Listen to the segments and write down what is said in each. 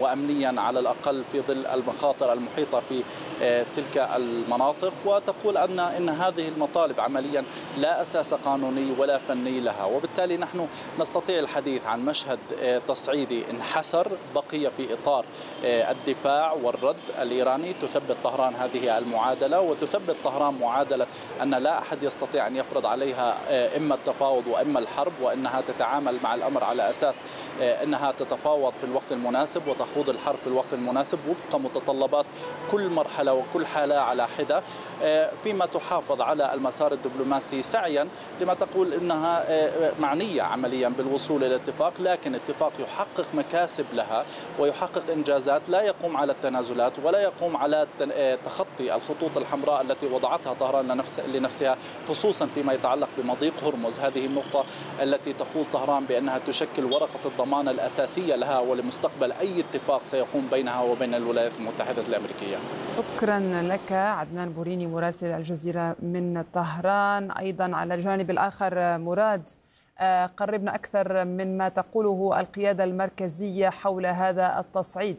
وأمنيا على الأقل في ظل المخاطر المحيطة في تلك المناطق، وتقول أن هذه المطالب عمليا لا أساس قانوني ولا فني لها. وبالتالي نحن نستطيع الحديث عن مشهد تصعيدي انحسر بقي في إطار الدفاع والرد الإيراني. تثبت طهران هذه المعادلة، وتثبت طهران معادلة أن لا أحد يستطيع أن يفرض عليها إما التفاوض وإما الحرب، وأنها تتعامل مع الأمر على أساس أنها تتفاوض في الوقت المناسب وتخوض الحرب في الوقت المناسب وفق متطلبات كل مرحلة وكل حالة على حدة، فيما تحافظ على المسار الدبلوماسي سعيا لما تقول أنها معنية عمليا بالوصول إلى اتفاق، لكن اتفاق يحقق مكاسب لها ويحقق إنجازات، لا يقوم على التنازلات ولا يقوم على تخطي الخطوط الحمراء التي وضعتها طهران لنفسها، خصوصا فيما يتعلق بمضيق هرمز. هذه النقطة التي تقول طهران بأنها تشكل ورقة الضمان الأساسية لها ولمستقبل أي اتفاق سيقوم بينها وبين الولايات المتحدة الأمريكية. شكرا لك عدنان بوريني مراسل الجزيرة من طهران. أيضا على الجانب الآخر مراد، قربنا أكثر من ما تقوله القيادة المركزية حول هذا التصعيد.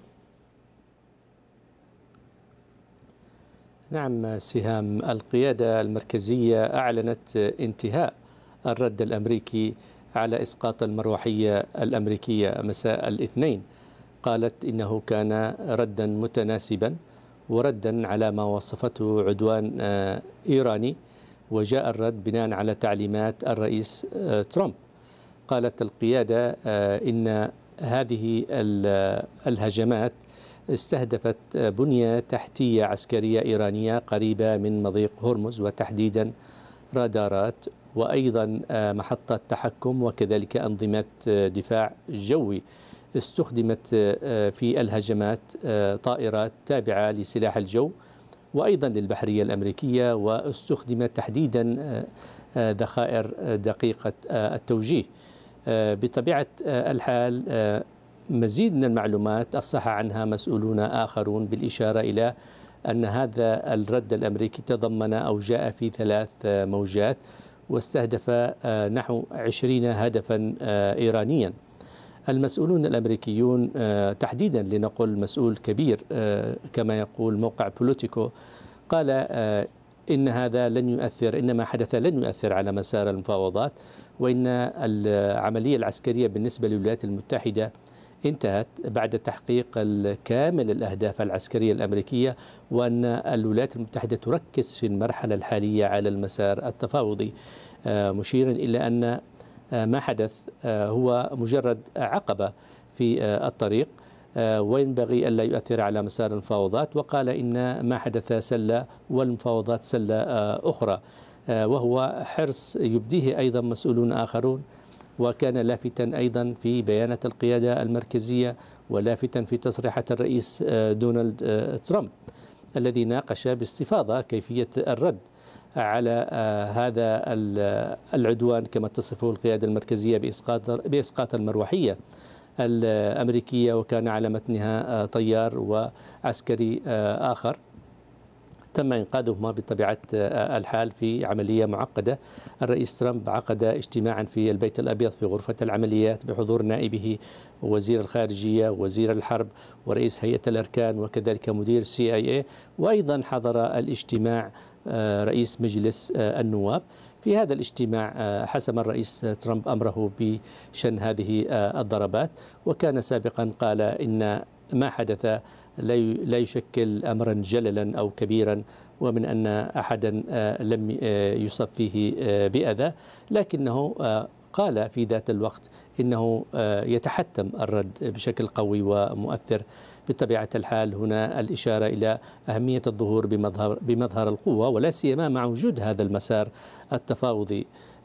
نعم سهام، القيادة المركزية أعلنت انتهاء الرد الأمريكي على إسقاط المروحية الأمريكية مساء الاثنين. قالت إنه كان ردا متناسبا وردا على ما وصفته عدوان إيراني، وجاء الرد بناء على تعليمات الرئيس ترامب. قالت القيادة إن هذه الهجمات استهدفت بنية تحتية عسكرية إيرانية قريبة من مضيق هرمز، وتحديدا رادارات وأيضا محطة تحكم وكذلك أنظمة دفاع جوي. استخدمت في الهجمات طائرات تابعة لسلاح الجو وأيضا للبحرية الأمريكية، واستخدمت تحديدا ذخائر دقيقة التوجيه. بطبيعة الحال مزيد من المعلومات أفصح عنها مسؤولون آخرون، بالإشارة إلى أن هذا الرد الأمريكي تضمن أو جاء في 3 موجات واستهدف نحو 20 هدفا إيرانيا. المسؤولون الأمريكيون تحديدا لنقل مسؤول كبير كما يقول موقع بوليتيكو قال إن هذا لن يؤثر، إن ما حدث لن يؤثر على مسار المفاوضات، وإن العملية العسكرية بالنسبة للولايات المتحدة انتهت بعد تحقيق كامل الأهداف العسكرية الأمريكية، وأن الولايات المتحدة تركز في المرحلة الحالية على المسار التفاوضي، مشيرا إلى أن ما حدث هو مجرد عقبة في الطريق وينبغي ألا يؤثر على مسار المفاوضات. وقال إن ما حدث سلة والمفاوضات سلة أخرى، وهو حرص يبديه أيضا مسؤولون آخرون. وكان لافتا أيضا في بيانات القيادة المركزية ولافتا في تصريحات الرئيس دونالد ترامب الذي ناقش باستفاضة كيفية الرد على هذا العدوان كما تصفه القيادة المركزية بإسقاط المروحية الأمريكية، وكان على متنها طيار وعسكري آخر تم إنقاذهما بطبيعة الحال في عملية معقدة. الرئيس ترامب عقد اجتماعا في البيت الأبيض في غرفة العمليات بحضور نائبه وزير الخارجية وزير الحرب ورئيس هيئة الأركان وكذلك مدير CIA، وأيضا حضر الاجتماع رئيس مجلس النواب. في هذا الاجتماع حسم الرئيس ترامب أمره بشن هذه الضربات، وكان سابقا قال إن ما حدث لا يشكل أمرا جللا أو كبيرا، ومن أن أحدا لم يصب فيه بأذى، لكنه قال في ذات الوقت إنه يتحتم الرد بشكل قوي ومؤثر. بطبيعة الحال هنا الإشارة إلى أهمية الظهور بمظهر القوة، ولا سيما مع وجود هذا المسار التفاوضي.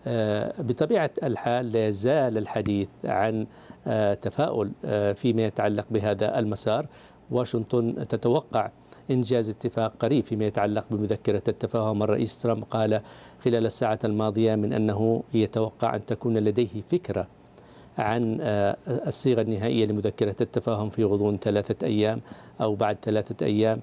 بطبيعة الحال لا يزال الحديث عن تفاؤل فيما يتعلق بهذا المسار. واشنطن تتوقع إنجاز اتفاق قريب فيما يتعلق بمذكرة التفاهم. الرئيس ترامب قال خلال الساعة الماضية من أنه يتوقع أن تكون لديه فكرة عن الصيغة النهائية لمذكرة التفاهم في غضون 3 أيام أو بعد 3 أيام.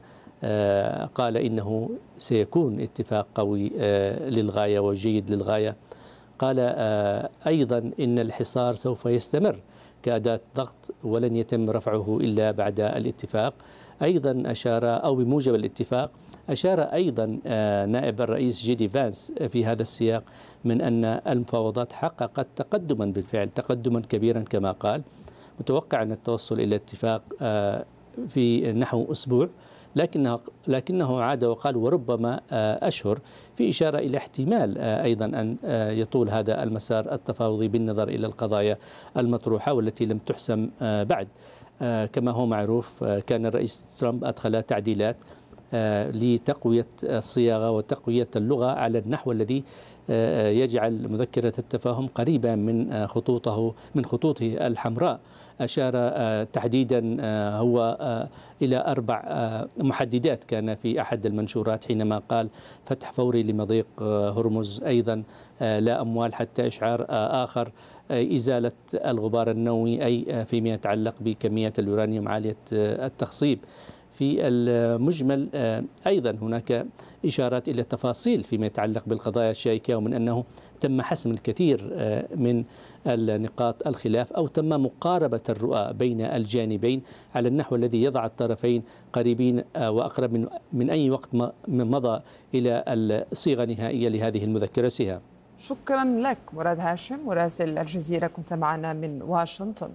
قال إنه سيكون اتفاق قوي للغاية وجيد للغاية. قال أيضا إن الحصار سوف يستمر كأداة ضغط ولن يتم رفعه إلا بعد الاتفاق. أيضا أشار أو بموجب الاتفاق أشار أيضا نائب الرئيس جيدي فانس في هذا السياق من أن المفاوضات حققت تقدما بالفعل، تقدما كبيرا كما قال، متوقع أن التوصل إلى اتفاق في نحو أسبوع، لكنه عاد وقال وربما أشهر، في إشارة إلى احتمال أيضا أن يطول هذا المسار التفاوضي بالنظر إلى القضايا المطروحة والتي لم تحسم بعد. كما هو معروف كان الرئيس ترامب أدخل تعديلات لتقوية الصياغة وتقوية اللغة على النحو الذي يجعل مذكرة التفاهم قريبة من خطوطه الحمراء. أشار تحديدا هو إلى 4 محددات كان في أحد المنشورات حينما قال فتح فوري لمضيق هرمز، أيضا لا أموال حتى إشعار آخر، إزالة الغبار النووي، أي فيما يتعلق بكميات اليورانيوم عالية التخصيب. في المجمل أيضا هناك إشارات إلى التفاصيل فيما يتعلق بالقضايا الشائكة، ومن أنه تم حسم الكثير من النقاط الخلاف أو تم مقاربة الرؤى بين الجانبين على النحو الذي يضع الطرفين قريبين وأقرب من أي وقت مضى إلى الصيغة النهائية لهذه المذكرة. سهام، شكرا لك مراد هاشم مراسل الجزيرة، كنت معنا من واشنطن.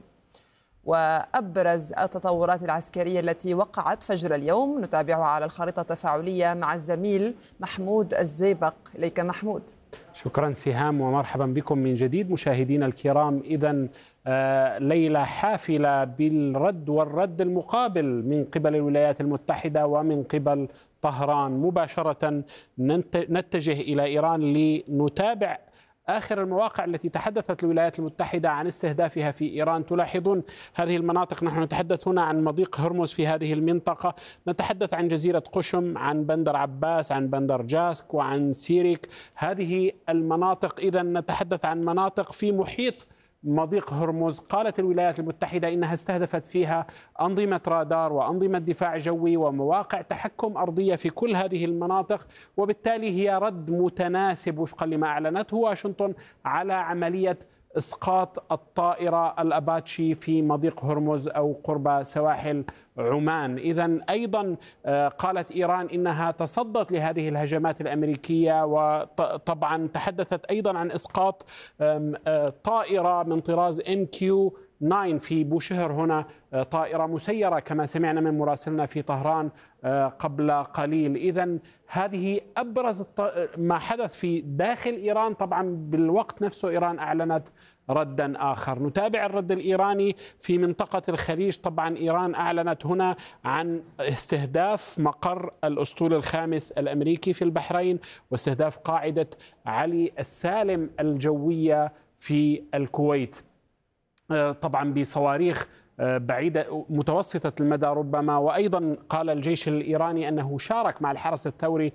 وأبرز التطورات العسكرية التي وقعت فجر اليوم نتابعها على الخريطة التفاعلية مع الزميل محمود الزيبق. إليك محمود. شكرا سهام ومرحبا بكم من جديد مشاهدينا الكرام. إذن ليلة حافلة بالرد والرد المقابل من قبل الولايات المتحدة ومن قبل طهران. مباشرة نتجه إلى إيران لنتابع آخر المواقع التي تحدثت الولايات المتحدة عن استهدافها في إيران. تلاحظون هذه المناطق، نحن نتحدث هنا عن مضيق هرمز في هذه المنطقة، نتحدث عن جزيرة قشم، عن بندر عباس، عن بندر جاسك وعن سيريك. هذه المناطق إذا نتحدث عن مناطق في محيط مضيق هرمز. قالت الولايات المتحدة إنها استهدفت فيها أنظمة رادار وأنظمة دفاع جوي ومواقع تحكم أرضية في كل هذه المناطق، وبالتالي هي رد متناسب وفقا لما أعلنته واشنطن على عملية إسقاط الطائرة الأباتشي في مضيق هرمز أو قرب سواحل عمان. إذن أيضا قالت إيران إنها تصدت لهذه الهجمات الأمريكية، وطبعا تحدثت أيضا عن إسقاط طائرة من طراز MQ-9 في بوشهر هنا، طائرة مسيرة كما سمعنا من مراسلنا في طهران قبل قليل. إذن هذه أبرز ما حدث في داخل إيران. طبعا بالوقت نفسه إيران أعلنت ردا آخر. نتابع الرد الإيراني في منطقة الخليج. طبعا إيران أعلنت هنا عن استهداف مقر الأسطول الخامس الأمريكي في البحرين واستهداف قاعدة علي السالم الجوية في الكويت، طبعا بصواريخ بعيدة متوسطة المدى ربما. وأيضا قال الجيش الإيراني أنه شارك مع الحرس الثوري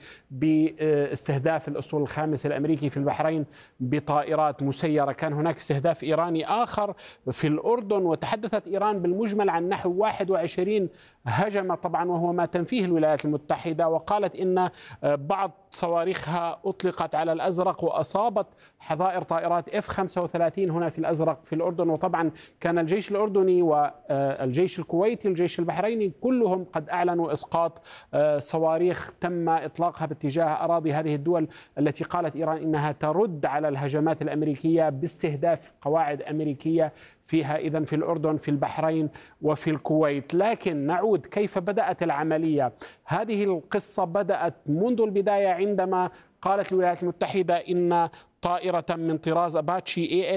باستهداف الأسطول الخامس الأمريكي في البحرين بطائرات مسيرة. كان هناك استهداف إيراني آخر في الأردن، وتحدثت إيران بالمجمل عن نحو 21 هجمة طبعا، وهو ما تنفيه الولايات المتحدة. وقالت إن بعض صواريخها أطلقت على الأزرق وأصابت حظائر طائرات F-35 هنا في الأزرق في الأردن. وطبعا كان الجيش الأردني والجيش الكويتي والجيش البحريني كلهم قد أعلنوا إسقاط صواريخ تم إطلاقها باتجاه أراضي هذه الدول التي قالت إيران إنها ترد على الهجمات الأمريكية باستهداف قواعد أمريكية فيها، إذن في الأردن في البحرين وفي الكويت. لكن نعود كيف بدأت العملية. هذه القصة بدأت منذ البداية عندما قالت الولايات المتحدة إن طائرة من طراز أباتشي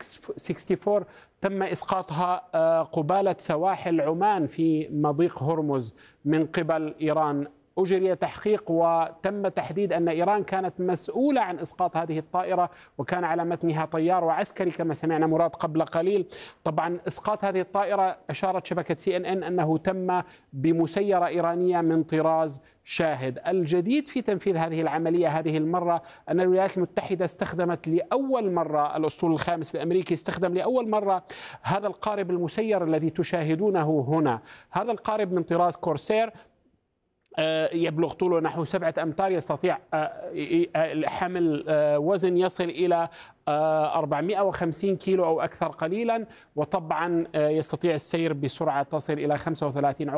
AH-64 تم إسقاطها قبالة سواحل عمان في مضيق هرمز من قبل إيران. أجري تحقيق وتم تحديد أن إيران كانت مسؤولة عن إسقاط هذه الطائرة، وكان على متنها طيار وعسكري كما سمعنا مراد قبل قليل. طبعا إسقاط هذه الطائرة أشارت شبكة CNN أنه تم بمسيرة إيرانية من طراز شاهد. الجديد في تنفيذ هذه العملية هذه المرة أن الولايات المتحدة استخدمت لأول مرة الأسطول الخامس الأمريكي، استخدم لأول مرة هذا القارب المسير الذي تشاهدونه هنا. هذا القارب من طراز كورسير يبلغ طوله نحو 7 أمتار، يستطيع حمل وزن يصل إلى 450 كيلو أو أكثر قليلا، وطبعا يستطيع السير بسرعة تصل إلى 35